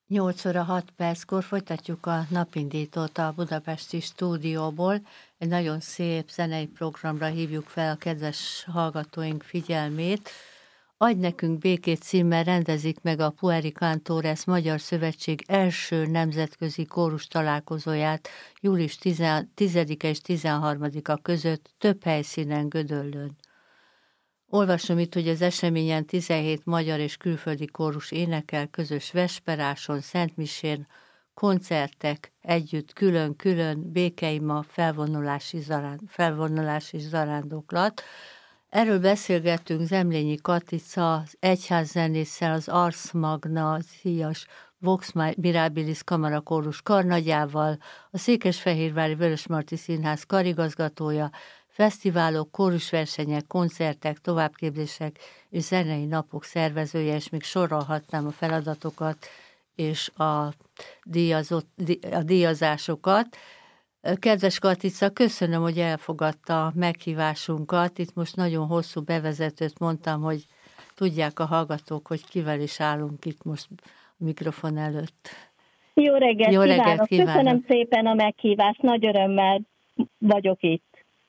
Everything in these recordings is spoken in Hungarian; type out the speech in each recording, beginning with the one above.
8 óra 6 perckor folytatjuk a napindítót a budapesti stúdióból. Egy nagyon szép zenei programra hívjuk fel a kedves hallgatóink figyelmét. Adj nekünk békét címmel rendezik meg a Pueri Cantores Magyar Szövetség első nemzetközi kórus találkozóját július 10-e és 13-a között több helyszínen Gödöllőn. Olvasom itt, hogy az eseményen 17 magyar és külföldi kórus énekel közös vesperáson, szentmisén, koncertek együtt, külön-külön, békeima, felvonulás és zarándoklat. Erről beszélgettünk Zemlényi Katica, az egyházzenésszel, az Ars Magna, Díjas Vox Mirabilis Kamarakórus karnagyával, a Székesfehérvári Vörösmarty Színház karigazgatója, fesztiválok, kórusversenyek, koncertek, továbbképzések és zenei napok szervezője, és még sorolhatnám a feladatokat és a díjazásokat. Kedves Katica, köszönöm, hogy elfogadta a meghívásunkat. Itt most nagyon hosszú bevezetőt mondtam, hogy tudják a hallgatók, hogy kivel is állunk itt most a mikrofon előtt. Jó reggelt, Jó reggelt kívánok! Köszönöm szépen a meghívást, nagy örömmel vagyok itt.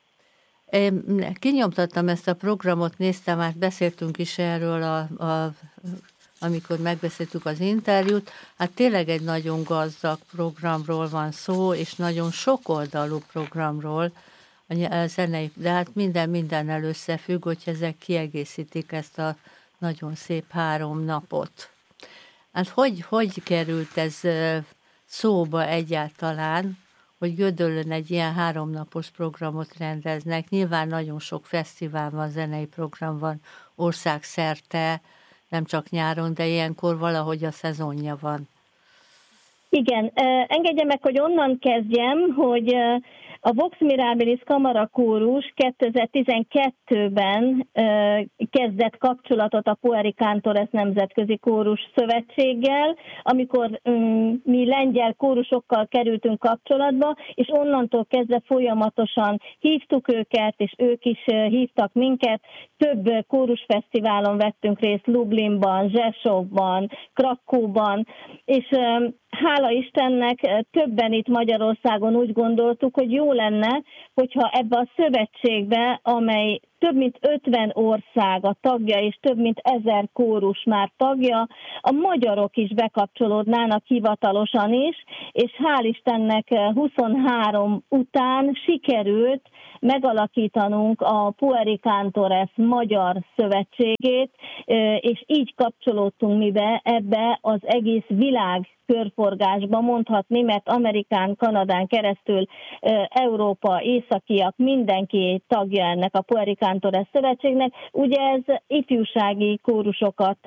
Én kinyomtattam ezt a programot, néztem, már beszéltünk is erről, amikor megbeszéltük az interjút. Hát tényleg egy nagyon gazdag programról van szó, és nagyon sokoldalú programról, a zenei, de hát mindennel összefügg, hogy ezek kiegészítik ezt a nagyon szép 3 napot. Hát hogy került ez szóba egyáltalán, hogy Gödöllőn egy ilyen 3 napos programot rendeznek? Nyilván nagyon sok fesztivál van, zenei program van országszerte, nem csak nyáron, de ilyenkor valahogy a szezonja van. Igen, engedje meg, hogy onnan kezdjem, hogy a Vox Mirabilis Kamarakórus 2012-ben kezdett kapcsolatot a Pueri Cantores Nemzetközi Kórus Szövetséggel, amikor mi lengyel kórusokkal kerültünk kapcsolatba, és onnantól kezdve folyamatosan hívtuk őket, és ők is hívtak minket. Több kórusfesztiválon vettünk részt, Lublinban, Zsesovban, Krakóban, és hála Istennek többen itt Magyarországon úgy gondoltuk, hogy jó lenne, hogyha ebbe a szövetségbe, amely több mint 50 ország a tagja, és több mint 1000 kórus már tagja, a magyarok is bekapcsolódnának hivatalosan is, és hál' Istennek 23 után sikerült megalakítanunk a Pueri Cantores Magyar Szövetségét, és így kapcsolódtunk mi be ebbe az egész világ körforgásba, mondhatni, mert Amerikán, Kanadán keresztül Európa, északiak, mindenki tagja ennek a Pueri Cantores Szövetségnek. Ugye ez ifjúsági kórusokat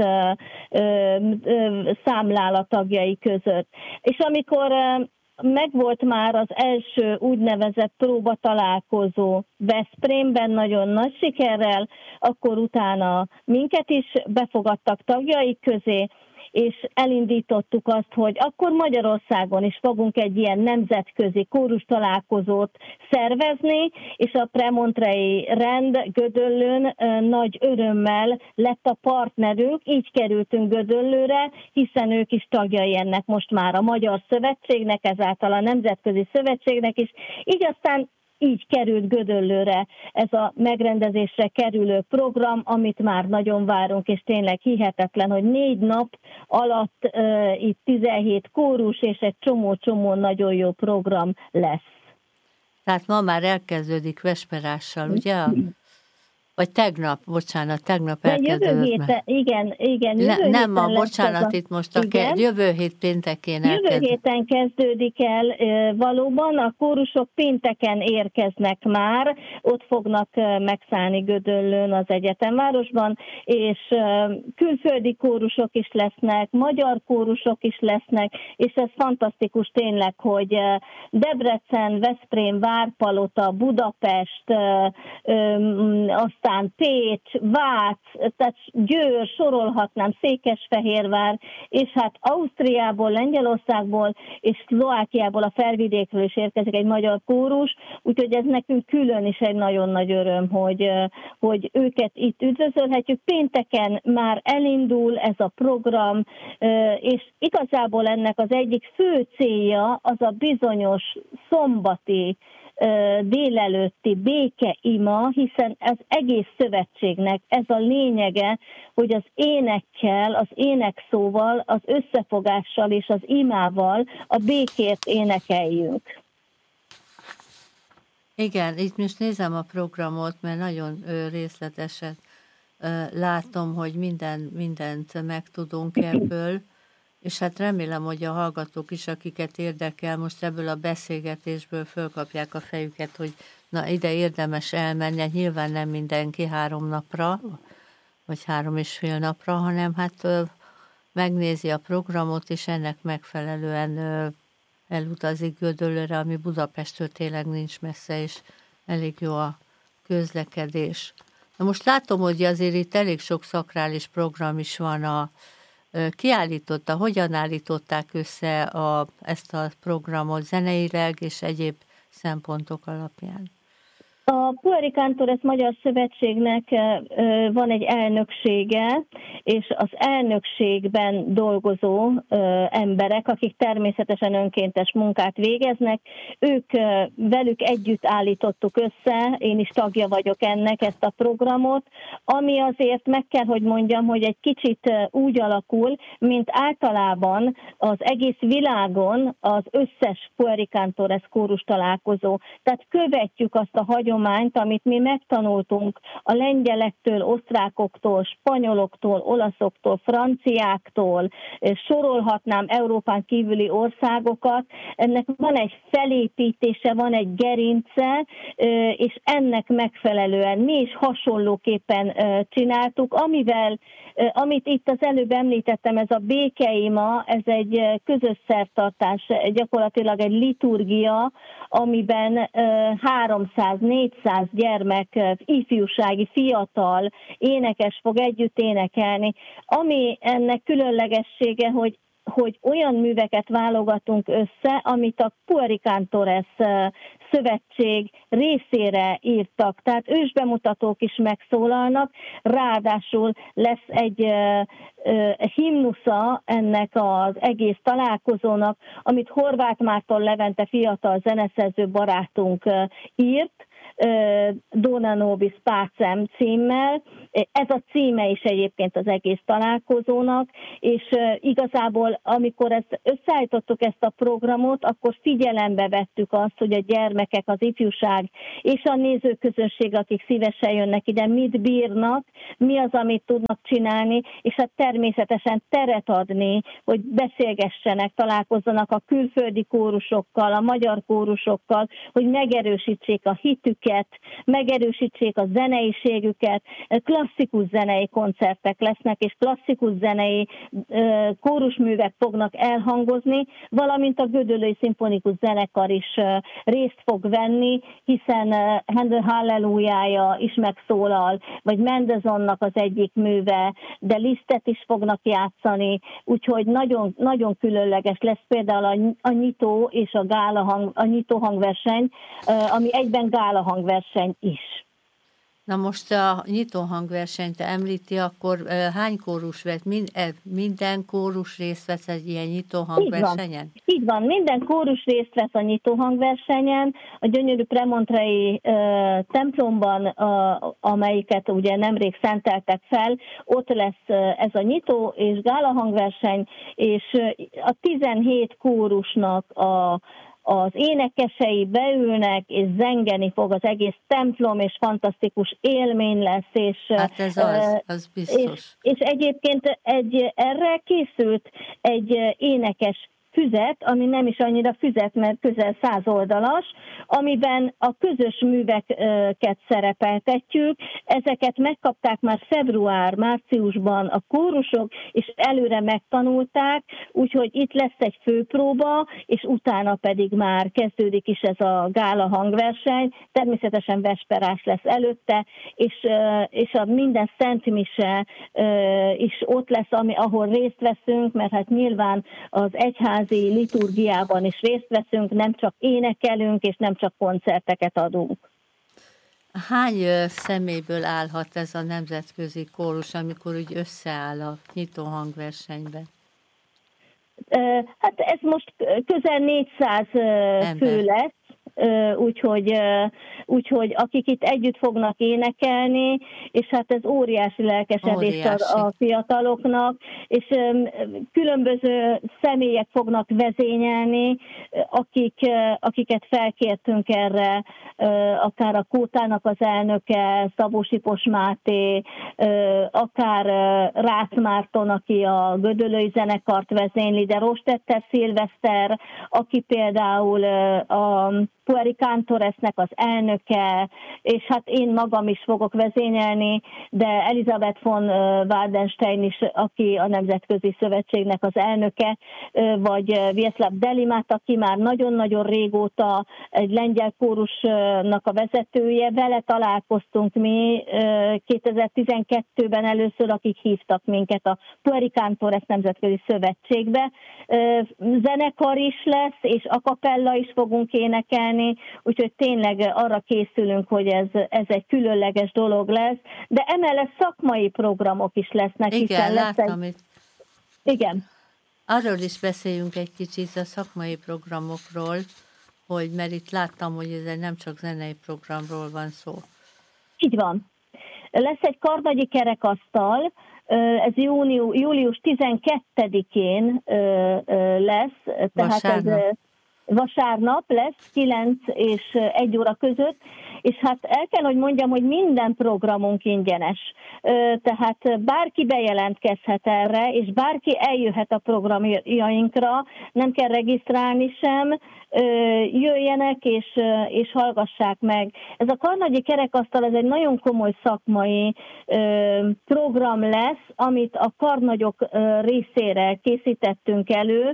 számlál a tagjai között. És amikor megvolt már az első úgynevezett próbatalálkozó Veszprémben nagyon nagy sikerrel, akkor utána minket is befogadtak tagjaik közé, és elindítottuk azt, hogy akkor Magyarországon is fogunk egy ilyen nemzetközi kórus találkozót szervezni, és a Premontrei rend Gödöllőn nagy örömmel lett a partnerünk, így kerültünk Gödöllőre, hiszen ők is tagjai ennek most már a Magyar Szövetségnek, ezáltal a Nemzetközi Szövetségnek is, így aztán így került Gödöllőre ez a megrendezésre kerülő program, amit már nagyon várunk, és tényleg hihetetlen, hogy 4 nap alatt itt 17 kórus és egy csomó nagyon jó program lesz. Tehát ma már elkezdődik vesperással, ugye? Vagy tegnap elkezdődött. Igen. Nem ma, bocsánat, itt most jövő hét péntekén elkezdődik. Jövő héten kezdődik el valóban, a kórusok pénteken érkeznek már, ott fognak megszállni Gödöllőn az egyetemvárosban, és külföldi kórusok is lesznek, magyar kórusok is lesznek, és ez fantasztikus tényleg, hogy Debrecen, Veszprém, Várpalota, Budapest, aztán Debrecen, Pécs, Vác, tehát Győr, sorolhatnám, Székesfehérvár, és hát Ausztriából, Lengyelországból és Szlovákiából, a felvidékről is érkezik egy magyar kórus, úgyhogy ez nekünk külön is egy nagyon nagy öröm, hogy őket itt üdvözölhetjük. Pénteken már elindul ez a program, és igazából ennek az egyik fő célja az a bizonyos szombati délelőtti békeima, hiszen az egész szövetségnek ez a lényege, hogy az énekkel, az énekszóval, az összefogással és az imával a békét énekeljünk. Igen, itt most nézem a programot, mert nagyon részletesen látom, hogy mindent megtudunk ebből, és hát remélem, hogy a hallgatók is, akiket érdekel, most ebből a beszélgetésből fölkapják a fejüket, hogy na ide érdemes elmenni, nyilván nem mindenki 3 napra, vagy 3,5 napra, hanem hát megnézi a programot, és ennek megfelelően elutazik Gödöllőre, ami Budapesttől tényleg nincs messze, és elég jó a közlekedés. Na most látom, hogy azért itt elég sok szakrális program is van. Hogyan állították össze ezt a programot zeneileg és egyéb szempontok alapján? A Pueri Cantores Magyar Szövetségnek van egy elnöksége, és az elnökségben dolgozó emberek, akik természetesen önkéntes munkát végeznek, velük együtt állítottuk össze, én is tagja vagyok ennek, ezt a programot, ami azért meg kell, hogy mondjam, hogy egy kicsit úgy alakul, mint általában az egész világon az összes Pueri Cantores kórus találkozó. Tehát követjük azt a hagyományt, amit mi megtanultunk a lengyelektől, osztrákoktól, spanyoloktól, olaszoktól, franciáktól, sorolhatnám Európán kívüli országokat. Ennek van egy felépítése, van egy gerince, és ennek megfelelően mi is hasonlóképpen csináltuk, amit itt az előbb említettem, ez a békeima, ez egy közös szertartás, gyakorlatilag egy liturgia, amiben 300-400 gyermek, ifjúsági, fiatal énekes fog együtt énekelni. Ami ennek különlegessége, hogy olyan műveket válogatunk össze, amit a Pueri Cantores szövetség részére írtak. Tehát ősbemutatók is megszólalnak, ráadásul lesz egy himnusza ennek az egész találkozónak, amit Horváth Márton Levente fiatal zeneszerző barátunk írt, Dona Nobis Pacem címmel. Ez a címe is egyébként az egész találkozónak, és igazából amikor összeállítottuk ezt a programot, akkor figyelembe vettük azt, hogy a gyermekek, az ifjúság és a nézőközönség, akik szívesen jönnek ide, mit bírnak, mi az, amit tudnak csinálni, és hát természetesen teret adni, hogy beszélgessenek, találkozzanak a külföldi kórusokkal, a magyar kórusokkal, hogy megerősítsék a hitüket, megerősítsék a zeneiségüket, klasszikus zenei koncertek lesznek, és klasszikus zenei kórusművek fognak elhangozni, valamint a Gödöllői Szimfonikus Zenekar is részt fog venni, hiszen Handel Hallelujahja is megszólal, vagy Mendelssohnnak az egyik műve, de Lisztet is fognak játszani, úgyhogy nagyon, nagyon különleges lesz például a nyitó és a nyitó hangverseny, ami egyben gála hangverseny is. Na most a nyitó hangversenyt említi, akkor hány kórus vett? Minden kórus részt vesz egy ilyen nyitó hangversenyen? Így van, minden kórus részt vesz a nyitó hangversenyen. A gyönyörű premontrai templomban, amelyiket ugye nemrég szenteltek fel, ott lesz ez a nyitó és gála hangverseny, és a 17 kórusnak az énekesei beülnek, és zengeni fog az egész templom, és fantasztikus élmény lesz. És, hát ez az biztos. És egyébként erre készült egy énekes füzet, ami nem is annyira füzet, mert közel 100 oldalas, amiben a közös műveket szerepeltetjük. Ezeket megkapták már február-márciusban a kórusok, és előre megtanulták, úgyhogy itt lesz egy főpróba, és utána pedig már kezdődik is ez a gála hangverseny. Természetesen vesperás lesz előtte, és a minden szentmise is ott lesz, ahol részt veszünk, mert hát nyilván az egyházi liturgiában is részt veszünk, nem csak énekelünk, és nem csak koncerteket adunk. Hány személyből állhat ez a nemzetközi kórus, amikor úgy összeáll a nyitó hangversenyben? Hát ez most közel 400 fő lesz, úgyhogy akik itt együtt fognak énekelni, és hát ez óriási lelkesedés a fiataloknak, és különböző személyek fognak vezényelni, akiket felkértünk erre, akár a Kótának az elnöke, Szabó Sipos Máté, akár Rácz Márton, aki a Gödöllői zenekart vezényli, de Rostetter Szilveszter, aki például a Pueri Cantoresnek az elnöke, és hát én magam is fogok vezényelni, de Elisabeth von Waldenstein is, aki a Nemzetközi Szövetségnek az elnöke, vagy Vieslav Delimat, aki már nagyon-nagyon régóta egy lengyel kórusnak a vezetője. Vele találkoztunk mi 2012-ben először, akik hívtak minket a Pueri Cantores Nemzetközi Szövetségbe. Zenekar is lesz, és a kapella is fogunk énekelni, úgyhogy tényleg arra készülünk, hogy ez egy különleges dolog lesz, de emellett szakmai programok is lesznek. Igen, láttam itt. Igen. Arról is beszéljünk egy kicsit a szakmai programokról, mert itt láttam, hogy ez nem csak zenei programról van szó. Így van. Lesz egy karnagyi kerekasztal, ez július 12-én lesz, tehát ez vasárnap lesz, 9 és 1 óra között, és hát el kell, hogy mondjam, hogy minden programunk ingyenes. Tehát bárki bejelentkezhet erre, és bárki eljöhet a programjainkra, nem kell regisztrálni sem, jöjjenek és hallgassák meg. Ez a karnagyi kerekasztal, ez egy nagyon komoly szakmai program lesz, amit a karnagyok részére készítettünk elő.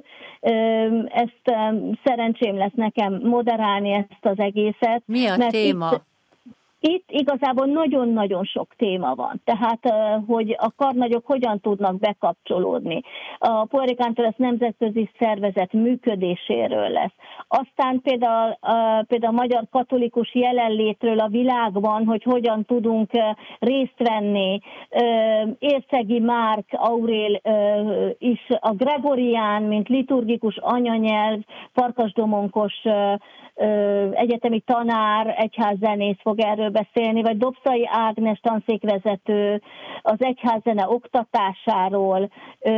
Ezt szerencsém lesz nekem moderálni ezt az egészet. Mi a téma? Itt igazából nagyon-nagyon sok téma van, tehát hogy a karnagyok hogyan tudnak bekapcsolódni. A Pueri Cantores nemzetközi szervezet működéséről lesz. Aztán például a magyar katolikus jelenlétről a világban, hogy hogyan tudunk részt venni. Érszegi Márk Aurél is a gregorián, mint liturgikus anyanyelv, farkasdomonkos egyetemi tanár, egyházzenész fog erről beszélni, vagy Dobszai Ágnes tanszékvezető az egyházzene oktatásáról,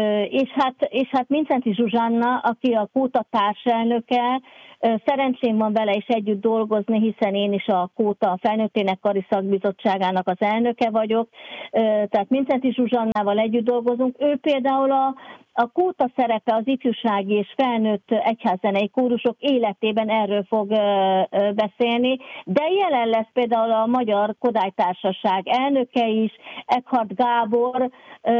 és hát Mincenti Zsuzsanna, aki a Kóta társelnöke, szerencsém van vele is együtt dolgozni, hiszen én is a Kóta felnőtt énekkari szakbizottságának az elnöke vagyok, tehát Mincenti Zsuzsannával együtt dolgozunk. Ő például a Kóta szerepe az ifjúsági és felnőtt egyházzenei kórusok életében erről fog beszélni, de jelen lesz például a Magyar Kodály Társaság elnöke is, Eckhard Gábor,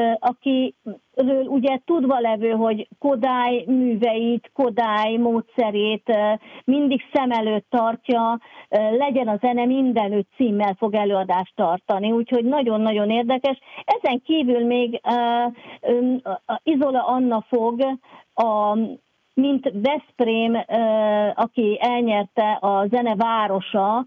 akiről ugye tudva levő, hogy Kodály műveit, Kodály módszerét mindig szem előtt tartja, legyen a zene mindenütt címmel fog előadást tartani, úgyhogy nagyon-nagyon érdekes. Ezen kívül még Izola Anna fog, mint Veszprém, aki elnyerte a Zene Városa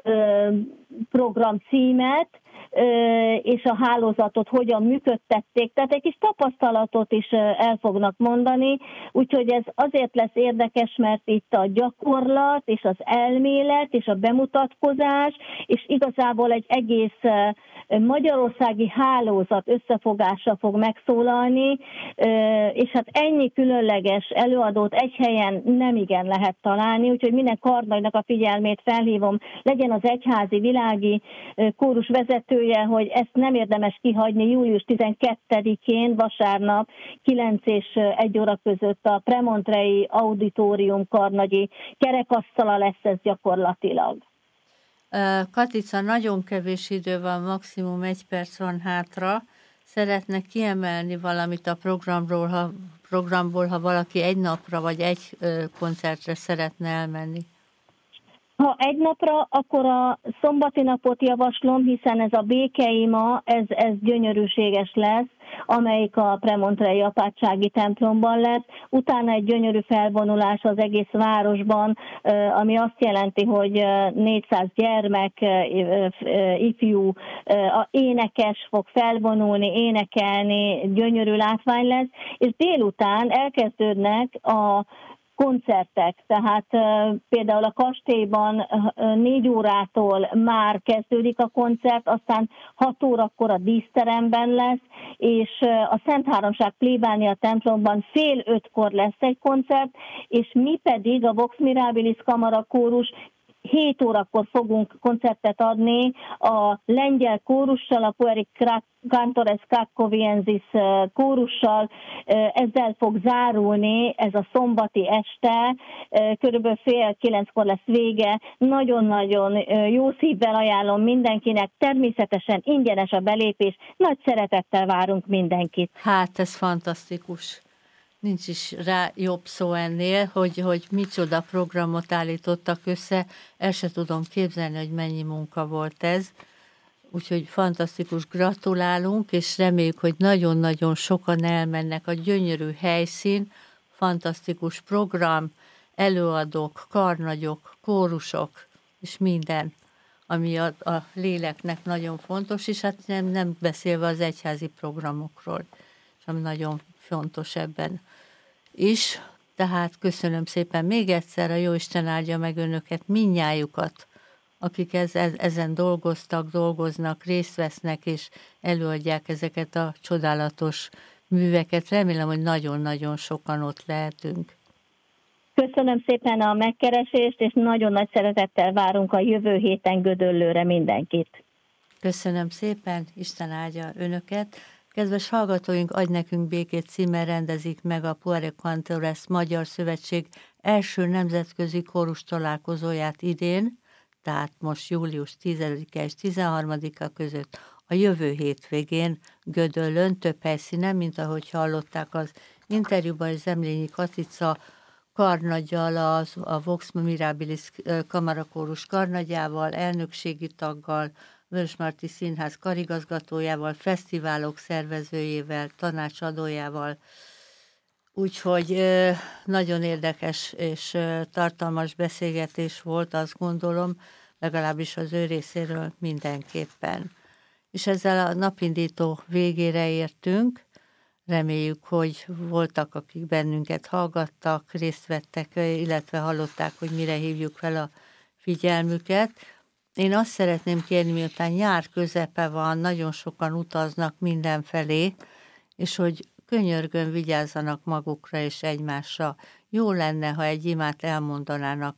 program címet, és a hálózatot hogyan működtették, tehát egy kis tapasztalatot is el fognak mondani, úgyhogy ez azért lesz érdekes, mert itt a gyakorlat, és az elmélet, és a bemutatkozás, és igazából egy egész magyarországi hálózat összefogása fog megszólalni, és hát ennyi különleges előadót egy helyen nem igen lehet találni, úgyhogy minden karnagynak a figyelmét felhívom, legyen az egyházi, világi kórus vezető, jellemzője, hogy ezt nem érdemes kihagyni. Július 12-én, vasárnap 9 és 1 óra között a Premontrei Auditorium karnagyi kerekasztala lesz ez gyakorlatilag. Katica, nagyon kevés idő van, maximum 1 perc van hátra. Szeretne kiemelni valamit a programból, ha valaki egy napra vagy egy koncertre szeretne elmenni? Ha egy napra, akkor a szombati napot javaslom, hiszen ez a Békeima, ez gyönyörűséges lesz, amelyik a Premontrei apátsági templomban lesz. Utána egy gyönyörű felvonulás az egész városban, ami azt jelenti, hogy 400 gyermek, ifjú, énekes fog felvonulni, énekelni, gyönyörű látvány lesz, és délután elkezdődnek a koncertek, tehát például a kastélyban 4 órától már kezdődik a koncert, aztán 6 órakor a díszteremben lesz, és a Szent Háromság plébánia templomban 4:30 lesz egy koncert, és mi pedig a Vox Mirabilis kamarakórus 7 órakor fogunk koncertet adni a lengyel kórussal, a Pueri Cantores Krakowiensis kórussal. Ezzel fog zárulni ez a szombati este, körülbelül 8:30 lesz vége. Nagyon-nagyon jó szívvel ajánlom mindenkinek, természetesen ingyenes a belépés, nagy szeretettel várunk mindenkit. Hát ez fantasztikus. Nincs is rá jobb szó ennél, hogy micsoda programot állítottak össze, el se tudom képzelni, hogy mennyi munka volt ez. Úgyhogy fantasztikus, gratulálunk, és reméljük, hogy nagyon-nagyon sokan elmennek. A gyönyörű helyszín, fantasztikus program, előadók, karnagyok, kórusok, és minden, ami a léleknek nagyon fontos, és hát nem beszélve az egyházi programokról, és ami nagyon fontos ebben is. Tehát köszönöm szépen még egyszer, a Jóisten áldja meg önöket, mindnyájukat, akik ezen dolgoznak, részt vesznek, és előadják ezeket a csodálatos műveket. Remélem, hogy nagyon-nagyon sokan ott lehetünk. Köszönöm szépen a megkeresést, és nagyon nagy szeretettel várunk a jövő héten Gödöllőre mindenkit. Köszönöm szépen, Isten áldja önöket. Kedves hallgatóink, Adj nekünk békét címmel rendezik meg a Pueri Cantores Magyar Szövetség első nemzetközi kórus találkozóját idén, tehát most július 10-e és 13-a között a jövő hétvégén Gödöllőn, több helyszínen, mint ahogy hallották az interjúban, Zemlényi Katica karnaggyal, a Vox Mirabilis kamarakórus karnagyával, elnökségi taggal, Vörösmarty Színház karigazgatójával, fesztiválok szervezőjével, tanácsadójával. Úgyhogy nagyon érdekes és tartalmas beszélgetés volt, azt gondolom, legalábbis az ő részéről mindenképpen. És ezzel a napindító végére értünk. Reméljük, hogy voltak, akik bennünket hallgattak, részt vettek, illetve hallották, hogy mire hívjuk fel a figyelmüket. Én azt szeretném kérni, miután nyár közepe van, nagyon sokan utaznak mindenfelé, és hogy könyörgön vigyázzanak magukra és egymásra. Jó lenne, ha egy imát elmondanának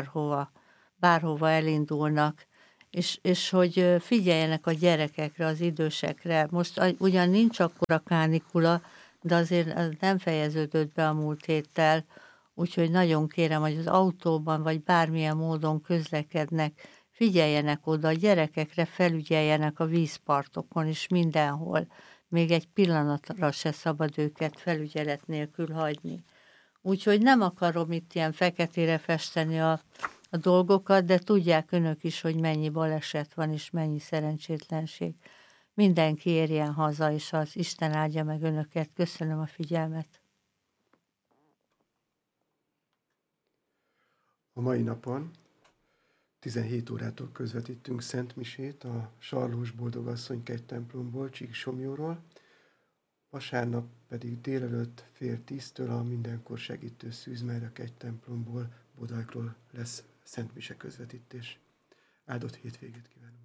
bárhova elindulnak, és hogy figyeljenek a gyerekekre, az idősekre. Most ugyan nincs akkora kánikula, de azért nem fejeződött be a múlt héttel, úgyhogy nagyon kérem, hogy az autóban vagy bármilyen módon közlekednek, figyeljenek oda, a gyerekekre felügyeljenek a vízpartokon is mindenhol. Még egy pillanatra se szabad őket felügyelet nélkül hagyni. Úgyhogy nem akarom itt ilyen feketére festeni a dolgokat, de tudják önök is, hogy mennyi baleset van, és mennyi szerencsétlenség. Mindenki érjen haza, és az Isten áldja meg önöket. Köszönöm a figyelmet. A mai napon 17 órától közvetítünk Szent Misét a Sarlós Boldogasszony kegytemplomból, Csíksomlyóról. Vasárnap pedig délelőtt 9:30 a Mindenkor Segítő Szűzmelyre kegytemplomból, Bodajkról lesz Szent Mise közvetítés. Áldott hétvégét kívánok!